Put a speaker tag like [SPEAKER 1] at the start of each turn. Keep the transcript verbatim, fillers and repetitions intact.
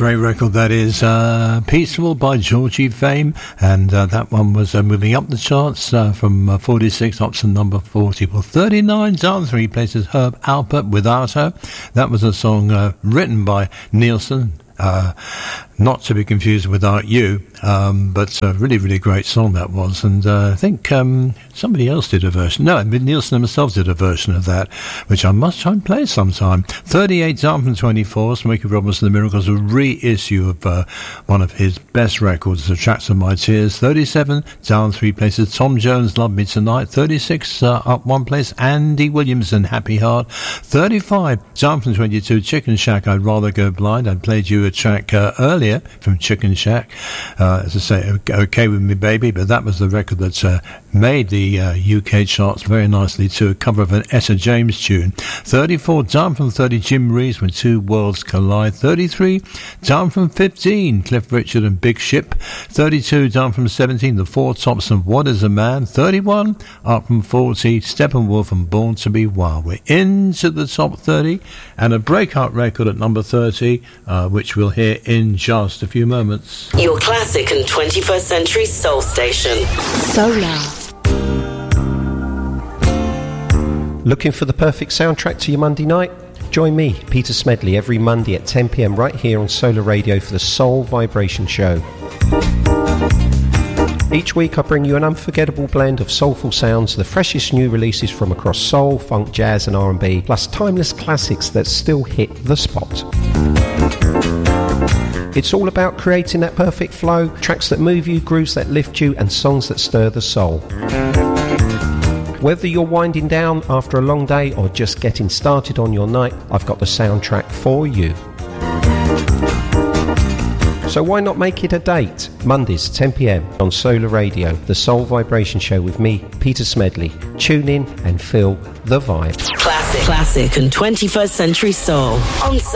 [SPEAKER 1] great record that is. Uh, Peaceful by Georgie Fame, and uh, that one was uh, moving up the charts uh, from uh, forty-six up to number forty. Well, thirty-nine down three places. Herb Alpert, Without Her. That was a song uh, written by Nielsen. Uh, not to be confused with Without You, um, but a really, really great song that was. And uh, I think um, somebody else did a version. No, Nielsen himself did a version of that, which I must try and play sometime. thirty-eight down from twenty-four, Smokey Robinson, The Miracles, a reissue of uh, one of his best records, The Tracks of My Tears. thirty-seven down three places, Tom Jones, Love Me Tonight. thirty-six uh, up one place, Andy Williamson, Happy Heart. thirty-five down from twenty-two, Chicken Shack, I'd Rather Go Blind. I played you a track uh, earlier from Chicken Shack, uh, as I say, Okay With Me Baby, but that was the record that uh, made the uh, U K charts very nicely to a cover of an Etta James tune. thirty-four down from thirty, Jim Reeves, When Two Worlds Collide. thirty-three down from fifteen, Cliff Richard and Big Ship. thirty-two down from seventeen, The Four Tops and What Is a Man. thirty-one up from forty, Steppenwolf and Born to Be Wild. We're into the top thirty, and a breakout record at number thirty, uh, which we'll hear in just a few moments.
[SPEAKER 2] Your classic and twenty-first century soul station. Solar.
[SPEAKER 3] Looking for the perfect soundtrack to your Monday night? Join me, Peter Smedley, every Monday at ten p m right here on Solar Radio for the Soul Vibration Show. Each week I bring you an unforgettable blend of soulful sounds, the freshest new releases from across soul, funk, jazz and R and B, plus timeless classics that still hit the spot. It's all about creating that perfect flow, tracks that move you, grooves that lift you, and songs that stir the soul. Whether you're winding down after a long day or just getting started on your night, I've got the soundtrack for you. So why not make it a date? Mondays, ten p m on Solar Radio, the Soul Vibration Show with me, Peter Smedley. Tune in and feel the vibe.
[SPEAKER 2] Classic, classic and twenty-first century soul on